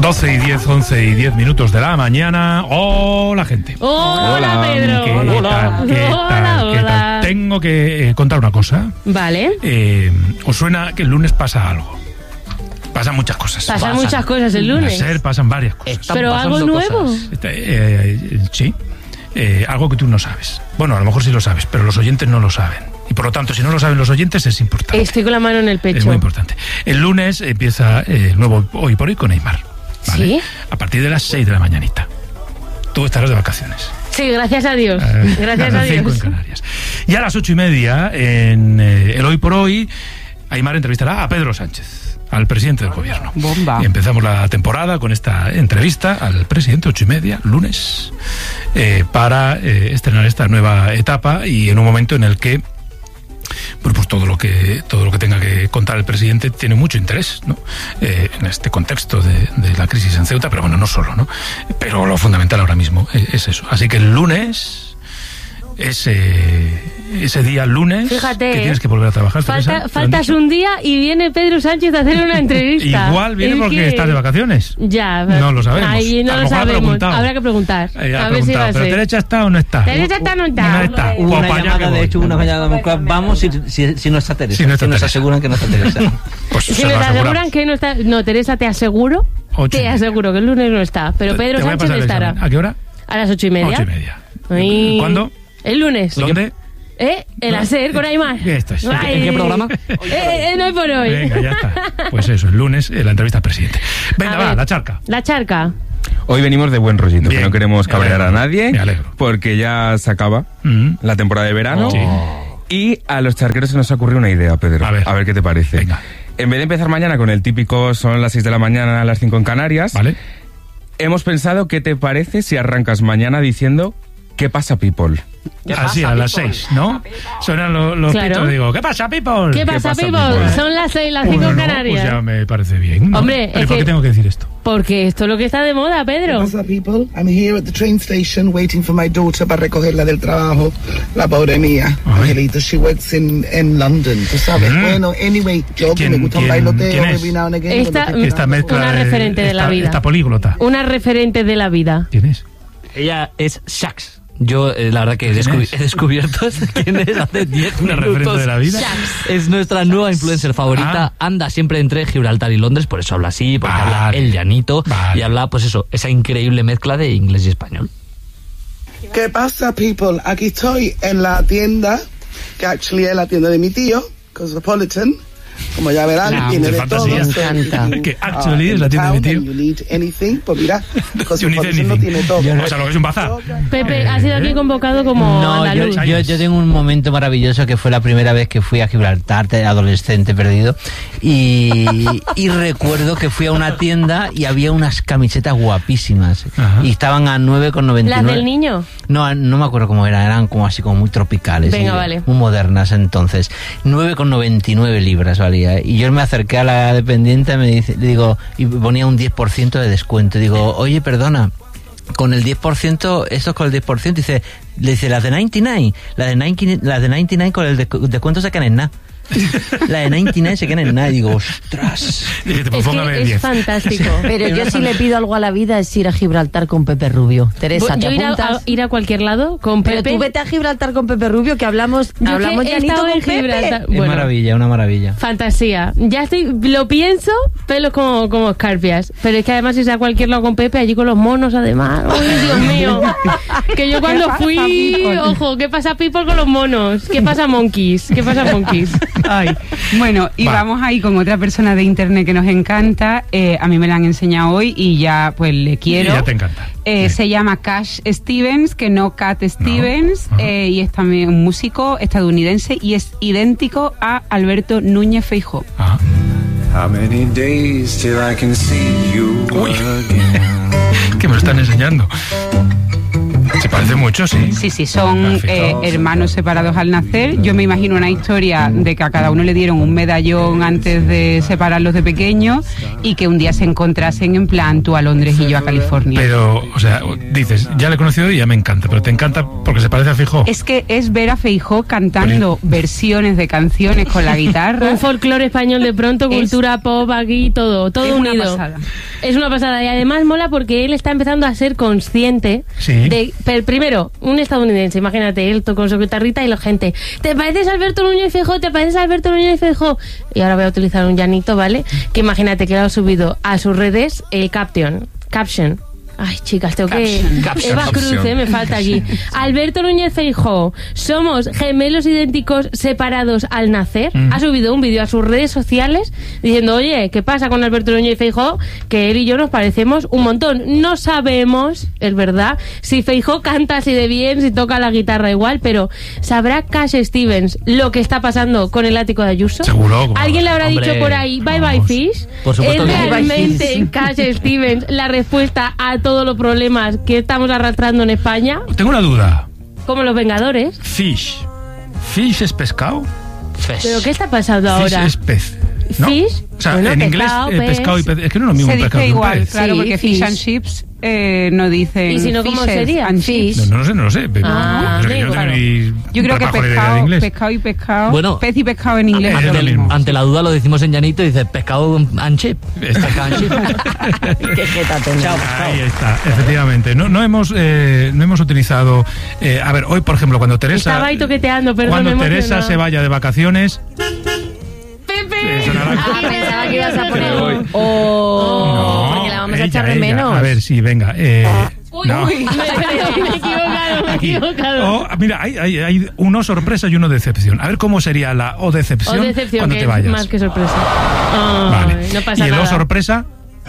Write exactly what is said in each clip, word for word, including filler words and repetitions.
doce y diez, once y diez minutos de la mañana. Hola, gente. Hola, hola Pedro. ¿Qué Hola. tal? ¿Qué Hola, tal? ¿Qué hola. tal? Tengo que eh, contar una cosa. Vale. Eh, ¿Os suena que el lunes pasa algo? Pasan muchas cosas. Pasan Pasan. muchas cosas el lunes. Ser, pasan varias cosas. Están Pero algo pasando nuevo. cosas. Este, eh, sí. Eh, algo que tú no sabes. Bueno, a lo mejor sí lo sabes, pero los oyentes no lo saben. Y por lo tanto, si no lo saben los oyentes, es importante. Estoy con la mano en el pecho. Es muy importante. El lunes empieza eh, el nuevo Hoy por Hoy con Neymar. ¿Vale? ¿Sí? A partir de las seis de la mañanita. Tú estarás de vacaciones. Sí, gracias a Dios. Eh, Gracias a las cinco Dios. en Canarias. Y a las ocho y media, en eh, el Hoy por Hoy, Aimar entrevistará a Pedro Sánchez, al presidente del gobierno. Bomba. Y empezamos la temporada con esta entrevista al presidente, ocho y media, lunes, eh, para eh, estrenar esta nueva etapa y en un momento en el que pues, pues todo lo que todo lo que tenga que contar el presidente tiene mucho interés, ¿no? Eh, en este contexto de, de la crisis en Ceuta, pero bueno, no solo, ¿no? Pero lo fundamental ahora mismo es, es eso. Así que el lunes, ese, ese día lunes, Fíjate, que ¿eh? tienes que volver a trabajar, Falta, Teresa, ¿te lo han faltas dicho? un día y viene Pedro Sánchez a hacer una entrevista. Igual viene Es porque que- estás de vacaciones. Ya. No lo sabemos. Ahí no A lo lo mejor ha sabemos. preguntado. Habrá que preguntar. Eh, ha a ver si va preguntado, a ¿pero ser. derecha está o no está? ¿Derecha está o no está? No está. Hubo Pues una para allá llamada, que de voy. hecho, una llamada. Vamos si, si, si no está Teresa. Si no está nos Teresa. aseguran que no está Teresa. Pues Si se nos lo aseguramos. aseguran que no está. No, Teresa, te aseguro. Ocho y Te media. aseguro que el lunes no está. Pero Pedro Te voy a Sánchez pasar el estará. examen. ¿A qué hora? A las ocho y media. Ocho y media. Ay. ¿Cuándo? El lunes. ¿Dónde? ¿Eh? El hacer con Aymar. Esto es. Ay. ¿En qué programa? Eh, eh, no hay por hoy. Venga, ya está. Pues eso, el lunes, eh, la entrevista al presidente. Venga, A va, ver. la charca. La charca. Hoy venimos de buen rollito, Bien. que no queremos Me cabrear alegro. a nadie, Me alegro. porque ya se acaba Mm. la temporada de verano. Sí. Y a los charqueros se nos ha ocurrido una idea, Pedro. A ver. qué te parece. Venga. En vez de empezar mañana con el típico son las seis de la mañana, a las cinco en Canarias, ¿Vale? hemos pensado qué te parece si arrancas mañana diciendo ¿qué pasa, people? Así, a las seis, ¿no? Suenan los, los Claro. pitos, digo, ¿qué pasa, people? ¿Qué pasa, pasa, people? people? Son las seis, las cinco Bueno, en pues Canarias. ya me parece bien, ¿no? Hombre, ¿Pero es por qué que- tengo que decir esto? Porque esto es lo que está de moda, Pedro. What's up, people? I'm here at the train station waiting for my daughter para recogerla del trabajo. La pobre mía, Ay. Angelita, she works in, in London, tú sabes. Mm. Bueno, anyway, yo que ¿Quién- me gusta un quién- bailoteo quién es? every now and again. Esta- cuando te- Esta mezcla Una de- referente de la esta- vida. Esta políglota. Una referente de la vida. ¿Quién es? Ella es Shax. Yo, eh, la verdad que he, ¿Quién descubi- es? he descubierto quién es hace diez Una minutos. referente de la vida. Es nuestra nueva influencer favorita. Ah. Anda siempre entre Gibraltar y Londres, por eso habla así, porque Vale. habla el llanito Vale. y habla, pues eso, esa increíble mezcla de inglés y español. ¿Qué pasa, people? Aquí estoy en la tienda, que actually es la tienda de mi tío, Cosmopolitan. Como ya verán, No, tiene qué de fantasía. todo. Me encanta. Que actually es la tienda de mi tío. You need anything, pues mira, You need Cosmopolitan no anything. tiene todo. O sea, lo que es un bazar. Pepe, ha sido aquí convocado como No, yo, andaluz. yo, yo tengo un momento maravilloso que fue la primera vez que fui a Gibraltar, de adolescente perdido, y, y recuerdo que fui a una tienda y había unas camisetas guapísimas, Ajá. y estaban a nueve con noventa y ¿Las nueve. del niño? No, no me acuerdo cómo eran, eran como así como muy tropicales. Venga, y vale. Muy modernas entonces. nueve con noventa y nueve libras valía. Y yo me acerqué a la dependiente, me dice, le digo, y ponía un diez por ciento de descuento. Digo, oye, perdona, con el diez por ciento, esto es con el diez por ciento, dice, le dice, las de noventa y nueve, las de noventa y nueve, las de noventa y nueve con el descu- descuento se quedan en nada. La de noventa y nueve se quedan en nada. Y digo, ostras. Y te Es póngame que es diez. fantástico. Pero yo si le pido algo a la vida es ir a Gibraltar con Pepe Rubio. Teresa, ¿te Yo ir a, apuntas? a- ir a cualquier lado con Pero Pepe. tú vete a Gibraltar con Pepe Rubio, que hablamos, Yo hablamos que he llanito estado con en Gibraltar. Pepe. Es Bueno, maravilla, una maravilla. fantasía. Ya estoy, lo pienso, pelos como, como escarpias. Pero es que además si a cualquier lado con Pepe, allí con los monos además. ¡Ay, Dios mío! Que yo cuando fui, ojo, ¿qué pasa people con los monos? ¿Qué pasa monkeys? ¿Qué pasa monkeys? Ay, bueno, y Va. vamos ahí con otra persona de internet que nos encanta. Eh, a mí me la han enseñado hoy y ya pues le quiero. Y ya te encanta. Eh, Sí. Se llama Cash Stevens, que no Cat Stevens, Ajá. eh, y es también un músico estadounidense y es idéntico a Alberto Núñez Feijóo. Ah. How many days till I can see you Uy. again? Que me lo están enseñando. Se parece mucho, sí. Sí, sí, son eh, hermanos separados al nacer. Yo me imagino una historia de que a cada uno le dieron un medallón antes de separarlos de pequeños y que un día se encontrasen en plan tú a Londres y yo a California. Pero, o sea, dices, ya le he conocido y ya me encanta, pero te encanta porque se parece a Feijóo. Es que es ver a Feijóo cantando pero... versiones de canciones con la guitarra. Un folclore español de pronto, es... cultura pop aquí, todo, todo es unido. Una pasada. Es una pasada y además mola porque él está empezando a ser consciente sí. de, pero primero, un estadounidense, imagínate, él con su guitarrita y la gente, ¿te pareces a Alberto Núñez Feijóo? ¿Te pareces a Alberto Núñez Feijóo? Y ahora voy a utilizar un llanito, ¿vale? Que imagínate que lo ha subido a sus redes el caption, caption. Ay, chicas, tengo caption, que... caption, Eva caption. Cruz, eh, me falta aquí. Alberto Núñez Feijóo, somos gemelos idénticos separados al nacer. Mm. Ha subido un vídeo a sus redes sociales diciendo, oye, ¿qué pasa con Alberto Núñez Feijóo? Que él y yo nos parecemos un montón. No sabemos, es verdad, si Feijóo canta así de bien, si toca la guitarra igual, pero ¿sabrá Cash Stevens lo que está pasando con el ático de Ayuso? Seguro. ¿Alguien le habrá Hombre, dicho por ahí, bye vamos. bye fish? Por supuesto ¿Es que realmente Cash Stevens la respuesta a todos los problemas que estamos arrastrando en España? Tengo una duda. Como los Vengadores. Fish. ¿Fish es pescado? Fish. ¿Pero qué está pasando Fish ahora? es pez, ¿no? Fish. O sea, Bueno, en pescado, inglés eh, pez. pescado y pez. Es que no es lo mismo Se un pescado dice que un igual, pez. claro, Sí, porque fish, fish. and chips eh, no dicen ¿Y si no, cómo fishes sería? and Fish. chips. No, no lo sé, no lo sé. Ah, no sé, yo no claro. tengo ni Yo creo que pajolera de pescado, inglés. pescado y pescado, Bueno, pez y pescado en inglés. ante- es lo Ante, mismo. ante la duda lo decimos en llanito y dices pescado and chip. Pescado and chip. Qué jeta tenés. Chao. Ahí está, efectivamente. No, no hemos eh, no hemos utilizado. Eh, a ver, hoy, por ejemplo, cuando Teresa. Estaba ahí toqueteando, perdón, Cuando me he Teresa emocionado. se vaya de vacaciones. ¡Pepe! eh, sonará- Ah, pensaba que ibas a poner Hoy. un... Oh, No, porque la vamos a ella, echar de ella. menos. A ver, sí, venga. Eh, Uy, no. uy, me, me he equivocado, me he Aquí. equivocado. O, mira, hay, hay, hay uno sorpresa y uno decepción. A ver cómo sería la o decepción, O decepción, cuando que te es vayas. más que sorpresa. Ay, Vale. no pasa y el o nada. sorpresa.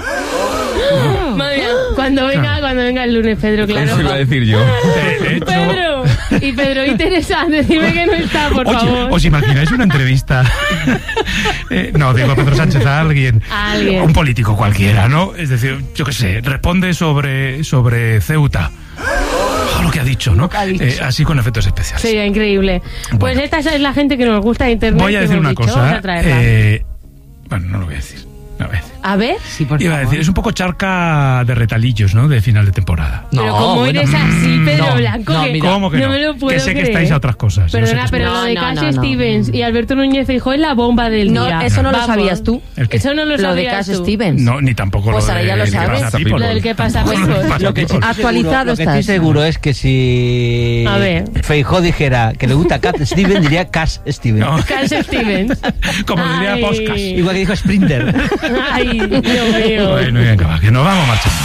Madre mía, cuando venga, cuando venga el lunes, Pedro, claro. Eso iba a decir yo. De, de hecho, Pedro, y Pedro y Teresa, decime que no está, por oye, favor. ¿os imagináis una entrevista? Eh, no, digo a Pedro Sánchez, a alguien. A alguien. Un político cualquiera, ¿no? Es decir, yo qué sé, responde sobre, sobre Ceuta. Oh, lo que ha dicho, ¿no? ha dicho. Eh, así con efectos especiales. Sería increíble. Pues Bueno. esta es la gente que nos gusta de internet. Voy a que decir hemos una dicho, cosa. vamos a traerla. eh, bueno, no lo voy a decir. No lo voy a decir. A ver, Sí, por Iba a favor. decir, es un poco charca de retalillos, ¿no? De final de temporada. pero No, como bueno. eres así, Pedro No, Blanco, no, que mira. ¿Cómo que no? me lo puedo que sé que creer. estáis a otras cosas. yo sé Perdona, que pero estáis- lo de No, Cash no, no, no. Stevens y Alberto Núñez Feijóo es la bomba del No, día. eso no lo Vamos. sabías tú. ¿El qué? Eso no lo Lo de sabías Cash tú. Stevens. No, ni tampoco Pues lo ahora de ya lo ¿Qué sabes. pasa, Lo people? del ¿Qué pasa, Bueno, people? ¿qué pasa, Lo que sí people? Actualizado seguro, lo que estás. estoy seguro es que si A ver. Feijóo dijera que le gusta Cat Steven, diría Cash Steven. No. Cash Stevens. Como diría Ay. Podcast. Igual que dijo Sprinter. Ay, Dios mío. Bueno, venga, va, que nos vamos marchando.